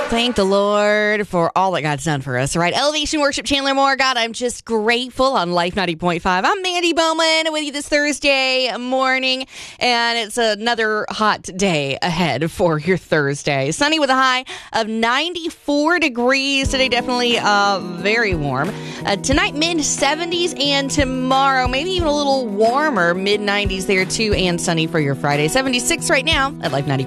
Thank the Lord for all that God's done for us, right? Elevation Worship, Chandler Moore. God, I'm just grateful on Life 90.5. I'm Mandy Bowman with you this Thursday morning, and it's another hot day ahead for your Thursday. Sunny with a high of 94 degrees today, definitely very warm. Tonight, mid-70s, and tomorrow, maybe even a little warmer, mid-90s there too, and sunny for your Friday. 76 right now at Life 90.